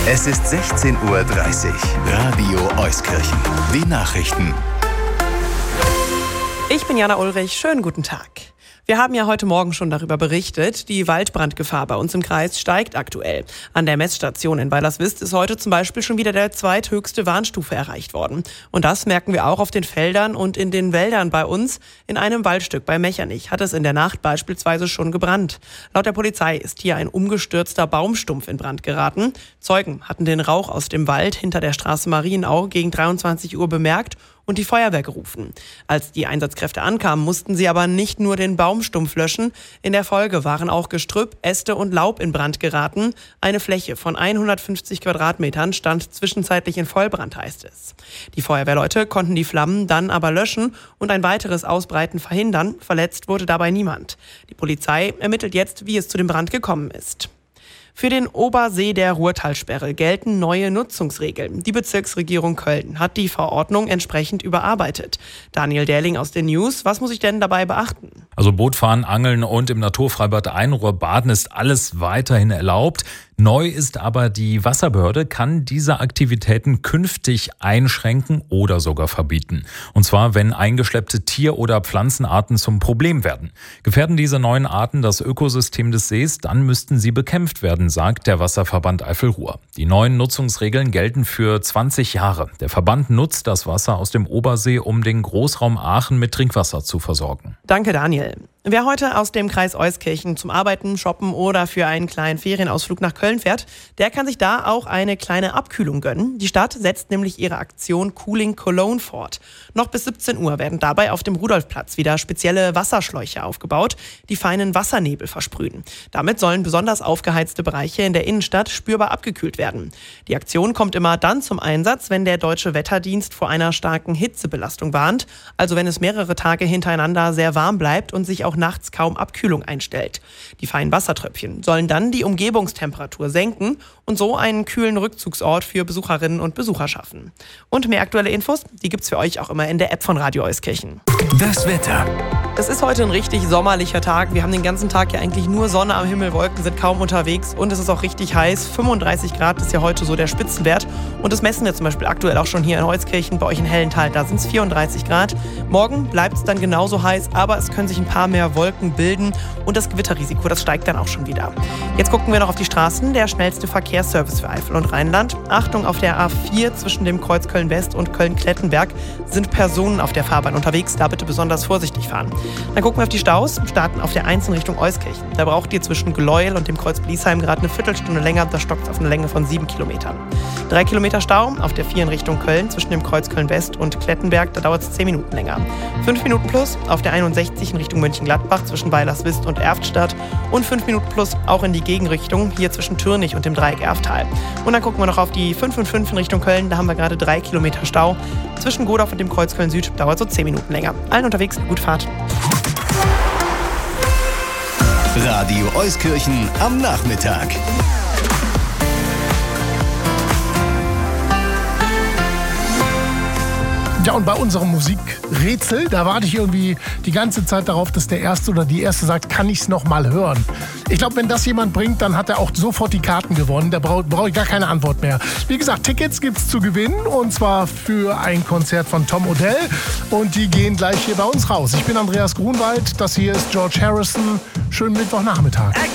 Es ist 16:30 Uhr. Radio Euskirchen. Die Nachrichten. Ich bin Jana Ulrich. Schönen guten Tag. Wir haben ja heute Morgen schon darüber berichtet, die Waldbrandgefahr bei uns im Kreis steigt aktuell. An der Messstation in Weilerswist ist heute zum Beispiel schon wieder der zweithöchste Warnstufe erreicht worden. Und das merken wir auch auf den Feldern und in den Wäldern bei uns. In einem Waldstück bei Mechernich hat es in der Nacht beispielsweise schon gebrannt. Laut der Polizei ist hier ein umgestürzter Baumstumpf in Brand geraten. Zeugen hatten den Rauch aus dem Wald hinter der Straße Marienau gegen 23 Uhr bemerkt und die Feuerwehr gerufen. Als die Einsatzkräfte ankamen, mussten sie aber nicht nur den Baumstumpf löschen. In der Folge waren auch Gestrüpp, Äste und Laub in Brand geraten. Eine Fläche von 150 Quadratmetern stand zwischenzeitlich in Vollbrand, heißt es. Die Feuerwehrleute konnten die Flammen dann aber löschen und ein weiteres Ausbreiten verhindern. Verletzt wurde dabei niemand. Die Polizei ermittelt jetzt, wie es zu dem Brand gekommen ist. Für den Obersee der Ruhrtalsperre gelten neue Nutzungsregeln. Die Bezirksregierung Köln hat die Verordnung entsprechend überarbeitet. Daniel Dähling aus den News, was muss ich denn dabei beachten? Also Bootfahren, Angeln und im Naturfreibad Einruhr baden ist alles weiterhin erlaubt. Neu ist aber, die Wasserbehörde kann diese Aktivitäten künftig einschränken oder sogar verbieten. Und zwar, wenn eingeschleppte Tier- oder Pflanzenarten zum Problem werden. Gefährden diese neuen Arten das Ökosystem des Sees, dann müssten sie bekämpft werden, sagt der Wasserverband Eifel-Ruhr. Die neuen Nutzungsregeln gelten für 20 Jahre. Der Verband nutzt das Wasser aus dem Obersee, um den Großraum Aachen mit Trinkwasser zu versorgen. Danke, Daniel. Wer heute aus dem Kreis Euskirchen zum Arbeiten, Shoppen oder für einen kleinen Ferienausflug nach Köln fährt, der kann sich da auch eine kleine Abkühlung gönnen. Die Stadt setzt nämlich ihre Aktion Cooling Cologne fort. Noch bis 17 Uhr werden dabei auf dem Rudolfplatz wieder spezielle Wasserschläuche aufgebaut, die feinen Wassernebel versprühen. Damit sollen besonders aufgeheizte Bereiche in der Innenstadt spürbar abgekühlt werden. Die Aktion kommt immer dann zum Einsatz, wenn der Deutsche Wetterdienst vor einer starken Hitzebelastung warnt, also wenn es mehrere Tage hintereinander sehr warm bleibt und sich auch nachts kaum Abkühlung einstellt. Die feinen Wassertröpfchen sollen dann die Umgebungstemperatur senken und so einen kühlen Rückzugsort für Besucherinnen und Besucher schaffen. Und mehr aktuelle Infos, die gibt's für euch auch immer in der App von Radio Euskirchen. Das Wetter. Es ist heute ein richtig sommerlicher Tag. Wir haben den ganzen Tag ja eigentlich nur Sonne am Himmel, Wolken sind kaum unterwegs und es ist auch richtig heiß. 35 Grad ist ja heute so der Spitzenwert und das messen wir zum Beispiel aktuell auch schon hier in Euskirchen, bei euch in Hellenthal, da sind es 34 Grad. Morgen bleibt es dann genauso heiß, aber es können sich ein paar mehr Wolken bilden und das Gewitterrisiko, das steigt dann auch schon wieder. Jetzt gucken wir noch auf die Straßen. Der schnellste Verkehrsservice für Eifel und Rheinland. Achtung, auf der A4 zwischen dem Kreuz Köln-West und Köln-Klettenberg sind Personen auf der Fahrbahn unterwegs. Da bitte besonders vorsichtig fahren. Dann gucken wir auf die Staus, starten auf der 1 in Richtung Euskirchen. Da braucht ihr zwischen Gleuel und dem Kreuz Bliesheim gerade eine Viertelstunde länger. Da stockt es auf eine Länge von 7 Kilometern. 3 Kilometer Stau auf der 4 in Richtung Köln zwischen dem Kreuz Köln-West und Klettenberg. Da dauert es 10 Minuten länger. 5 Minuten plus auf der 61 in Richtung Mönchengladbach zwischen Weilerswist und Erftstadt. Und 5 Minuten plus auch in die Gegenrichtung hier zwischen Türnich und dem Dreieck Erftal. Und dann gucken wir noch auf die 5 und 5 in Richtung Köln. Da haben wir gerade 3 Kilometer Stau. Zwischen Godorf und dem Kreuz Köln-Süd dauert so 10 Minuten länger. Allen unterwegs eine gute Fahrt. Radio Euskirchen am Nachmittag. Ja, und bei unserem Musikrätsel, da warte ich irgendwie die ganze Zeit darauf, dass der Erste oder die Erste sagt, kann ich es noch mal hören? Ich glaube, wenn das jemand bringt, dann hat er auch sofort die Karten gewonnen. Da brauche ich gar keine Antwort mehr. Wie gesagt, Tickets gibt's zu gewinnen und zwar für ein Konzert von Tom Odell und die gehen gleich hier bei uns raus. Ich bin Andreas Grunwald, das hier ist George Harrison. Schönen Mittwochnachmittag.